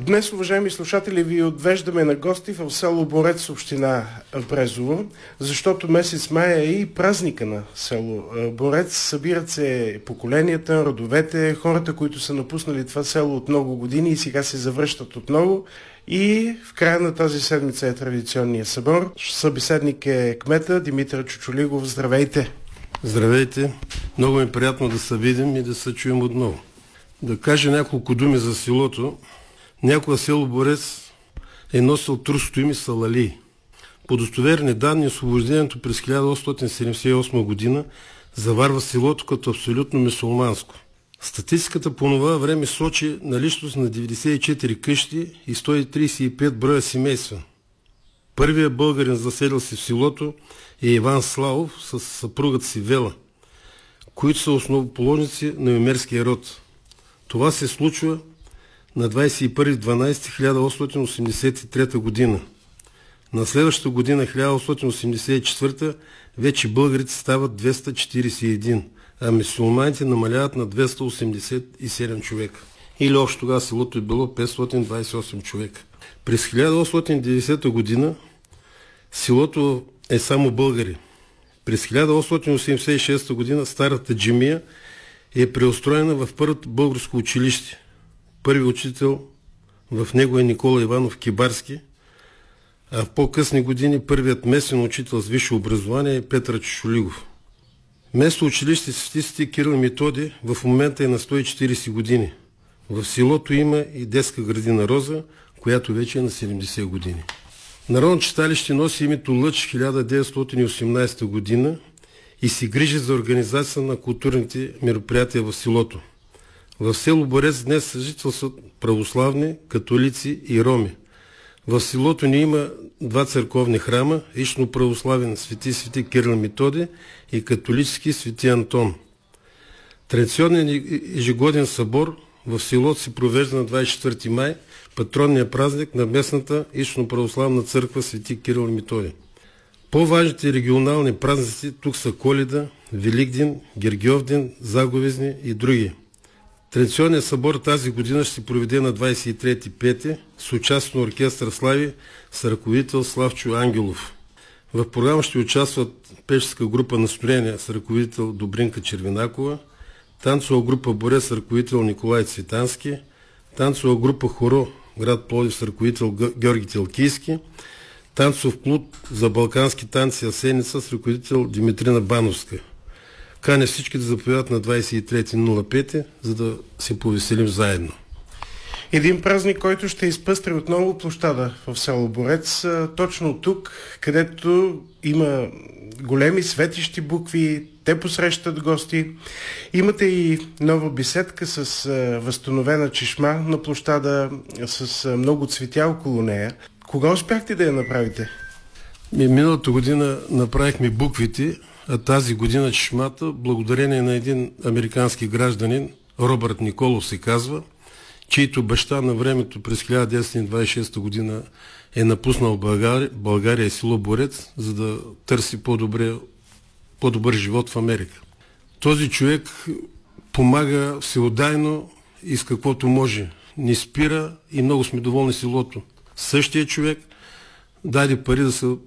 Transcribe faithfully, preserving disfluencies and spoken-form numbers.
Днес, уважаеми слушатели, ви отвеждаме на гости в село Борец, община Брезово, защото месец май е и празника на село Борец. Събират се поколенията, родовете, хората, които са напуснали това село от много години и сега се завръщат отново. И в края на тази седмица е традиционния събор. Събеседник е кмета Димитър Чучулигов. Здравейте! Здравейте! Много е приятно да се видим и да се чуем отново. Да кажа няколко думи за селото. Някога село Борец е носил трусото име Салали. По достоверни данни, освобождението през хиляда осемстотин седемдесет и осма година заварва селото като абсолютно мюсюлманско. Статистиката по това време сочи наличност на деветдесет и четири къщи и сто тридесет и пет броя семейства. Първият българин заселил се в селото е Иван Славов с съпругата си Вела, които са основоположници на юмерския род. Това се случва на двадесет и първи декември хиляда осемстотин осемдесет и трета година. На следващата година, хиляда осемстотин осемдесет и четвърта, вече българите стават двеста четиридесет и един, а мюсюлманите намаляват на двеста осемдесет и седем човека. Или общо тогава селото е било петстотин двадесет и осем човека. През хиляда осемстотин и деветдесета година селото е само българи. През хиляда осемстотин осемдесет и шеста година старата джамия е преустроена в първото българско училище. Първи учител в него е Никола Иванов Кибарски, а в по-късни години първият местен учител с висше образование е Петър Чучулигов. Место училище Свети Свети Кирил и Методий в момента е на сто и четиридесет години. В селото има и детска градина Роза, която вече е на седемдесет години. Народно читалище носи името Лъч хиляда деветстотин и осемнадесета година и се грижи за организация на културните мероприятия в селото. В село Борец днес съжителстват православни, католици и роми. В селото ни има два църковни храма, ично православен Свети Свети Кирил и Методий и католически Свети Антон. Традиционният ежегоден събор в селото се провежда на двадесет и четвърти май, патронния празник на местната ично православна църква Свети Кирил и Методий. По-важните регионални празници тук са Коледа, Великден, Гергьовден, Заговезни и други. Традиционният събор тази година ще се проведе на двадесет и трети пети с участие на оркестър Слави с ръководител Славчо Ангелов. В програма ще участват певческа група Настроение с ръководител Добринка Червенакова, танцова група Борец с ръководител Николай Цветански, танцова група Хоро град Пловдив с ръководител Георги Телкийски, танцов клуб за балкански танци Асеница с ръководител Димитрина Бановска. Каня всички да заповядат на двадесет и трети пети, за да се повеселим заедно. Един празник, който ще изпъстри отново площада в село Борец, точно тук, където има големи светещи букви, те посрещат гости. Имате и нова беседка с възстановена чешма на площада, с много цветя около нея. Кога успяхте да я направите? Миналата година направихме буквите, а тази година чешмата, благодарение на един американски гражданин, Робърт Николов се казва, чийто баща на времето през хиляда деветстотин двадесет и шеста година е напуснал България, България и село Борец, за да търси по-добре, по-добър живот в Америка. Този човек помага всеотдайно и с каквото може. Не спира и много сме доволни селото. Същия човек даде пари да се